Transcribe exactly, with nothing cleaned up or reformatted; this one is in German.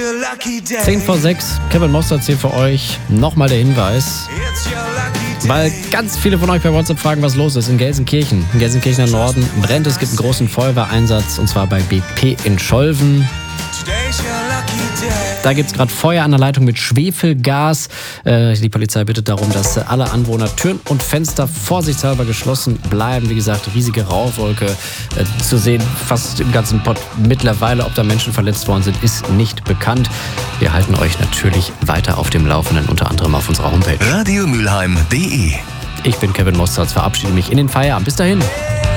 zehn vor sechs, Kevin Mostards hier für euch. Nochmal der Hinweis, weil ganz viele von euch bei WhatsApp fragen, was los ist in Gelsenkirchen. In Gelsenkirchener Norden brennt es, gibt einen großen Feuerwehreinsatz und zwar bei B P in Scholven. Da gibt es gerade Feuer an der Leitung mit Schwefelgas. Äh, die Polizei bittet darum, dass alle Anwohner Türen und Fenster vorsichtshalber geschlossen bleiben. Wie gesagt, riesige Rauchwolke äh, zu sehen, fast im ganzen Pott. Mittlerweile, ob da Menschen verletzt worden sind, ist nicht bekannt. Wir halten euch natürlich weiter auf dem Laufenden, unter anderem auf unserer Homepage. radio mülheim punkt de. Ich bin Kevin Mostards, verabschiede mich in den Feierabend. Bis dahin.